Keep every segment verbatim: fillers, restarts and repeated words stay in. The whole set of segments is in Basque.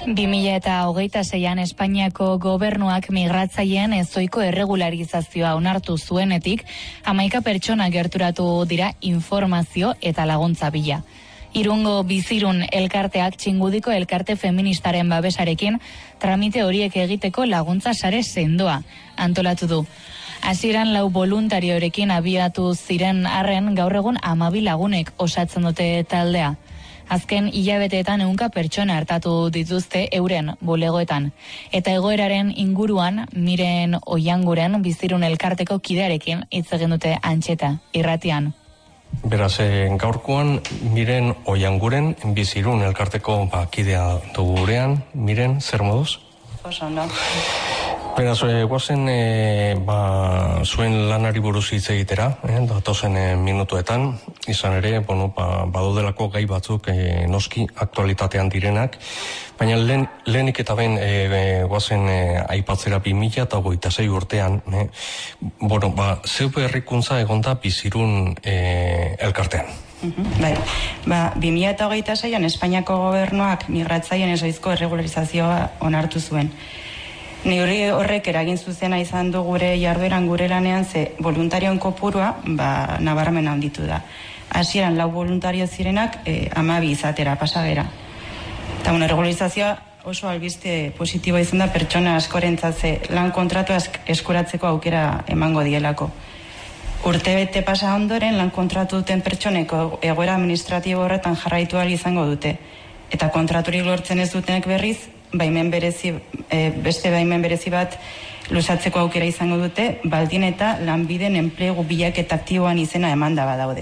bi mila hogeita seian Espainiako gobernuak migratzaileen ezoiko erregularizazioa onartu zuenetik, hamaika pertsona gerturatu dira informazio eta laguntza bila. Irungo Bizirun elkarteak Txingudiko elkarte feministaren babesarekin tramite horiek egiteko laguntza sare sendoa antolatu du. Hasieran lau voluntariorekin abiatu ziren arren gaur egun hamabi lagunek osatzen dute taldea. Azken hilabeteetan ehunka pertsona hartatu dituzte euren bulegoetan. Eta egoeraren inguruan Miren Oianguren Bizirun elkarteko kidearekin hitz egin dute Antxeta irratian. Beraz, gaurkoan Miren Oianguren Bizirun elkarteko ba, kidea dugu gurean. Miren, zer moduz? Oso ondo. Beraz, e, guazen e, ba, zuen lanari buruz hitz egitera, eh, datozen e, minutuetan, izan ere, bueno, ba, badudelako gai batzuk e, noski aktualitatean direnak, baina lehen, lehenik eta ben e, e, guazen e, aipatzera bi mila eta hogeita sei urtean, eh, bueno, ba, zeu berrikuntza egonda Bizirun e, elkartean. Uh-huh, bai, ba, bi mila hogeita seian Espainiako gobernuak migratzaien ezoizko erregularizazioa onartu zuen. Neurri horrek eragin zuzena izan du gure jardueran gure lanean ze voluntarioen kopurua ba, nabarmen handitu da. Hasieran lau voluntario zirenak e, hamabi izatera pasagera. Eta una regularizazioa oso albiste positiboa izan da pertsona askorentzat ze lan kontratua eskuratzeko aukera emango dielako. Urtebete pasa ondoren lan kontratu duten pertsoneko egoera administratibo horretan jarraitu ahal izango dute. Eta kontraturik lortzen ez dutenek berriz, baimen berezi, e, beste baimen berezi bat luzatzeko aukera izango dute, baldin eta lanbiden enplegu bilaketa aktiboan izena emanda badaude.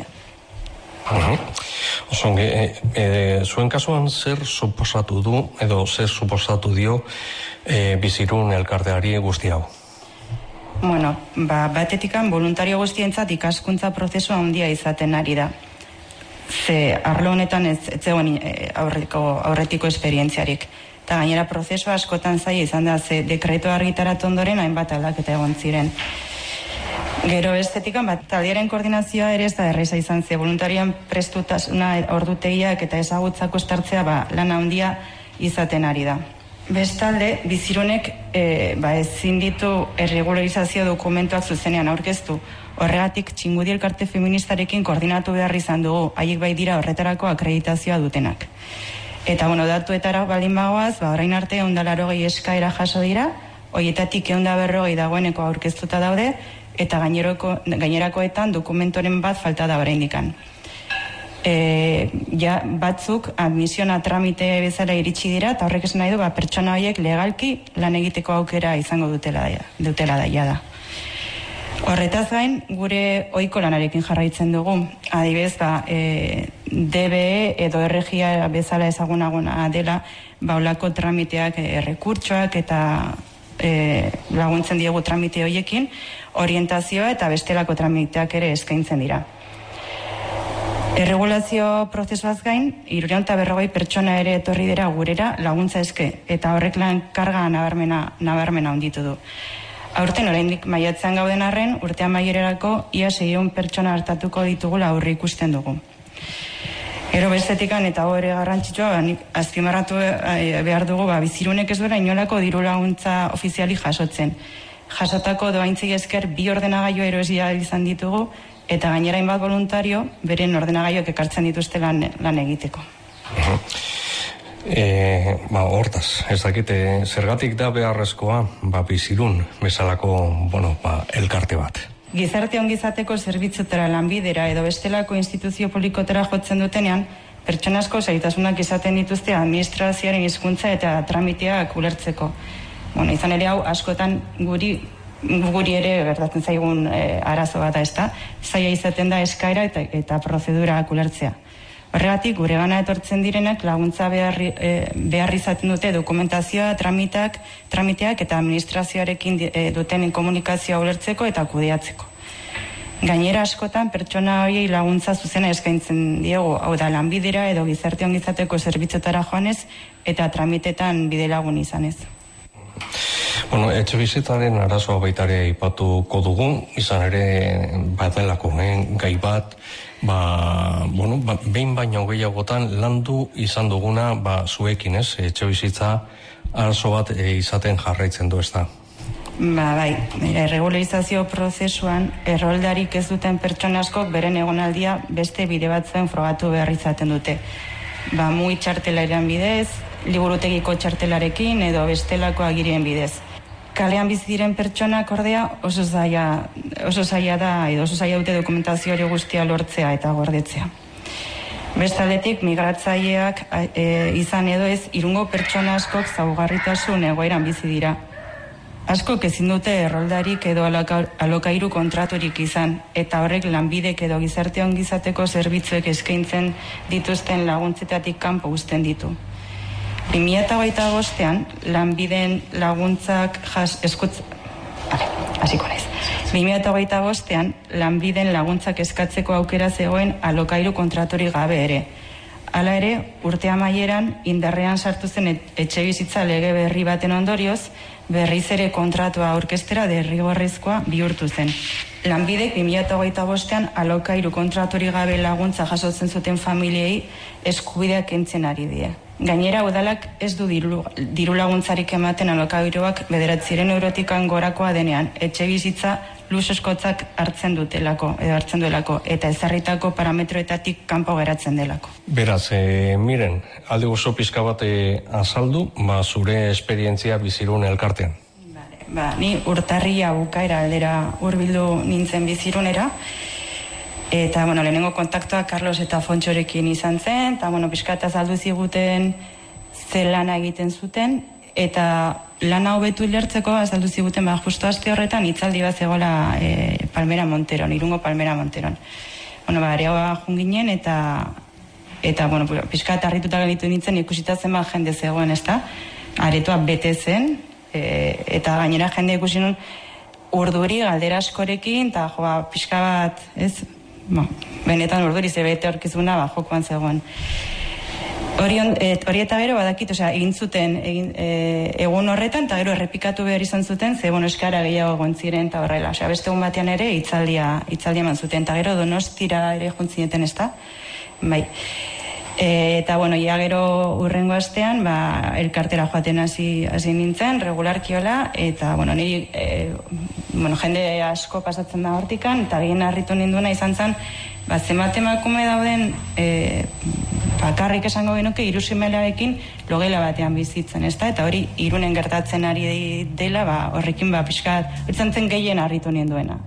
Uh-huh. Osonge, e, e, zuen kasuan zer suposatu du, edo zer suposatu dio e, Bizirun elkarteari guzti hau? Bueno, ba, batetikan voluntario guztientzat ikaskuntza prozesua handia izaten ari da. Ze arlo honetan ez, ez zegoen e, aurretiko, aurretiko esperientziarik. Eta gainera prozesua askotan zaila izan da, ze dekreto argitaratu ondoren hainbat aldaketa egon ziren. Gero estetikan bat taldearen koordinazioa ere ez da erreza izan ze voluntarioan prestutasuna ordutegiak eta ezagutzako estartzea ba, lan handia izaten ari da. Bestalde, Bizirunek e, ba, ezin ditu erregularizazio dokumentuak zuzenean aurkeztu. Horregatik Txingudi elkarte feministarekin koordinatu behar izan dugu, haiek bai dira horretarako akreditazioa dutenak. Eta, bueno, datuetara baldin bagoaz, ba, orain arte ehun eta laurogei eskaera jaso dira, horietatik ehun eta berrogei dagoeneko aurkeztuta daude, eta gainerako, gainerakoetan dokumentoren bat falta da oraindikan. E, ja, batzuk admisiona tramite bezala iritsi dira, eta horrek esan nahi du, ba, pertsona horiek legalki lan egiteko aukera izango dutela, dutela daia da. Horretaz gain, gure ohiko lanarekin jarraitzen dugu. Adibidez, ba, e, D B E edo erregia bezala ezagunaguna dela, ba, olako tramiteak, e, errekurtsoak eta e, laguntzen diegu tramite horiekin, orientazioa eta bestelako tramiteak ere eskaintzen dira. Erregulazio prozesuaz gain, hirurehun eta berrogei pertsona ere etorri dira gurera laguntza eske, eta horrek lan karga nabarmena, nabarmena handitu du. Aurten oraindik maiatzean gauden arren, urte amaierarako ia seiehun pertsona hartatuko ditugula aurre ikusten dugu. Gero bestetikan eta hori garrantzitsua, azpimarratu behar dugu, ba, Bizirunek ez duela inolako diru laguntza ofiziali jasotzen. Jasotako doaintzei esker bi ordenagailu erosia izan ditugu, eta gainera hainbat voluntario beren ordenagailuak ekartzen dituzte lan, lan egiteko. E, ba, hortaz, ez dakite, zergatik da beharrezkoa, ba, Bizirun, bezalako, bueno, ba, elkarte bat. Gizarte ongizateko zerbitzutara lanbidera edo bestelako instituzio publikotara jotzen dutenean, pertsona asko zailtasunak izaten dituzte administrazioaren hizkuntza eta tramiteak ulertzeko. Bueno, izan ere hau, askotan guri, guri ere gertatzen zaigun e, arazo bat da, ezta? Zaila izaten da eskaera eta, eta prozedurak ulertzea. Horregatik, gure gana etortzen direnak laguntza behar, e, behar izaten dute dokumentazioa, tramitak, tramiteak eta administrazioarekin e, duten komunikazioa ulertzeko eta kudeatzeko. Gainera askotan pertsona horiei laguntza zuzena eskaintzen diegu, hau da lanbidera edo gizarte ongizateko zerbitzotara joanez eta tramitetan bide lagun izanez. Bueno, etxe bizitzaren arazoa baitare aipatuko dugu, izan ere badelako, eh? gai bat, ba, bueno, ba, behin baino gehiagotan landu izan duguna ba, zuekin, ez? Etxe bizitza arazo bat e, izaten jarraitzen du, ez da? Ba, bai, erregularizazio prozesuan erroldarik ez duten pertsona askok beren egonaldia beste bide batzuen frogatu behar izaten dute. Ba, mui txartelaren bidez, liburutegiko txartelarekin edo bestelako agirien bidez. Kalean bizi diren pertsonak ordea oso zaila, oso zaila da edo oso zaila dute dokumentazio hori guztia lortzea eta gordetzea. Bestaldetik migratzaileak e, izan edo ez Irungo pertsona askok zaugarritasun egoeran bizi dira. Askok ezin dute erroldarik edo alokairu kontraturik izan, eta horrek lanbidek edo gizarte ongizateko zerbitzuek eskaintzen dituzten laguntzetatik kanpo uzten ditu. bi mila hogeita bostean lanbiden laguntzak jas eskutz... Hasiko naiz. bi mila hogeita bostean lanbiden laguntzak eskatzeko aukera zegoen alokairu kontraturik gabe ere. Hala ere, urte amaieran indarrean sartu zen etxe bizitza lege berri baten ondorioz, berriz ere kontratua aurkeztera derrigorrezkoa bihurtu zen. Lanbidek bi mila hogeita bostean alokairu kontraturik gabe laguntza jasotzen zuten familiei eskubideak kentzen ari die. Gainera, udalak ez du diru, diru laguntzarik ematen alokairuak bederatziren eurotikan gorakoa denean, etxe bizitza luzeskotzak hartzen dutelako, edo hartzen duelako, eta ezarritako parametroetatik kanpo geratzen delako. Beraz, e, miren, alde oso pizka bat e, azaldu, ba, zure esperientzia bizirun elkartean. Vale, ba, ni urtarria bukaera aldera hurbildu nintzen bizirunera, eta, bueno, lehenengo kontaktua Carlos eta Fontxorekin izan zen, eta, bueno, pizkata azaldu ziguten ze lana egiten zuten, eta lana hobetu ilertzeko azaldu ziguten, ba, justu aste horretan hitzaldi bat zegoela e, Palmera Monteron, Irungo Palmera Monteron. Bueno, ba, areoa junginen, eta, eta bueno, pizkat harrituta gelditu nintzen ikusita zen bat jende zegoen, ezta? Aretoa bete zen, e, eta gainera jende ikusi nun urduri galdera askorekin, eta joa, pizka bat, ez? Bo, benetan urduri ze bete aurkizuna, ba, jokoan zegoen. Hori, et, hori eta gero badakit, osea, egin zuten egin, e, egun horretan, eta gero errepikatu behar izan zuten, ze bueno, eskara gehiago gontziren, eta horrela. Osea, beste egun batean ere hitzaldia hitzaldia eman zuten, eta gero Donostira ere jontzineten, ezta? Bai. E, eta bueno, ia gero urrengo astean, ba, elkartera joaten hasi hasi nintzen, regularkiola, eta bueno, niri e, bueno, jende asko pasatzen da hortikan, eta gehien harritu ninduena izan zen, ba, zenbat emakume dauden e, bakarrik esango genuke irusimelarekin logela batean bizitzen, ezta? Eta hori Irunen gertatzen ari dela, ba, horrekin ba, pixkat, izan zen gehien harritu ninduena.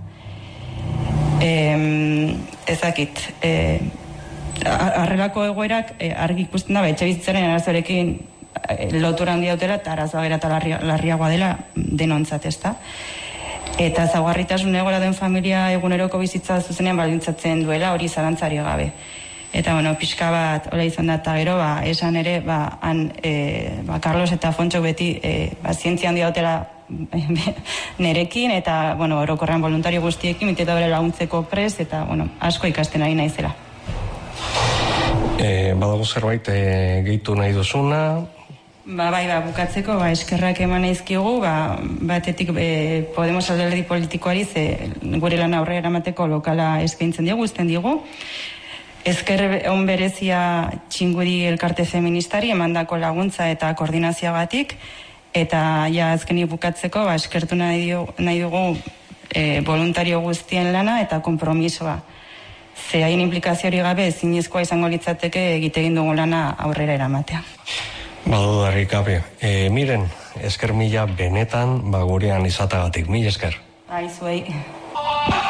E, ezakit, e, arrelako egoerak e, argi ikusten da, etxe bizitzaren arazorekin e, lotura handia dutela, eta arazoa gera eta larria, larriagoa dela denontzat, ezta? Eta zaguarritasun egoera den familia eguneroko bizitza zuzenean baldintzatzen duela, hori zalantzari gabe. Eta, bueno, pixka bat, hola izan da, eta gero, ba, esan ere, ba, han, e, ba, Carlos eta Fontxo beti, e, ba, zientzia handia dutela nerekin, eta, bueno, orokorrean voluntario guztiekin, miteta bere laguntzeko prest, eta, bueno, asko ikasten ari naizela. E, badago zerbait e, gehitu nahi duzuna? Ba, bai, ba, bukatzeko, ba, eskerrak eman naizkigu, ba, batetik e, Podemos alderdi politikoari, ze gure lan aurrera eramateko lokala eskaintzen digu, uzten digu. Ezker on berezia Txingudi elkarte feministari emandako laguntza eta koordinazioagatik, eta ja azkenik bukatzeko, ba, eskertu nahi dugu, nahi dugu e, voluntario guztien lana eta konpromisoa. Ze hain implikazioari gabe ezinezkoa izango litzateke egiten dugu lana aurrera eramatea. Badudarik gabe. E, miren, esker mila benetan, ba, gurean izatagatik. Mila esker. Aizuei.